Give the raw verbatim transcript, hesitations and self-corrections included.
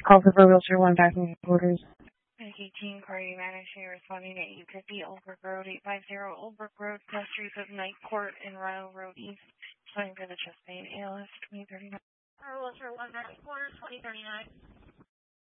Call for wheelchair one backing orders. eighteen, Cardi Manager responding to eight fifty Oldbrook Road, eight fifty Oldbrook Road, cross streets of Night Court and Ryle Road East. Responding for the chest pain, A L S twenty thirty-nine. Wheelchair one backing orders, twenty thirty-nine.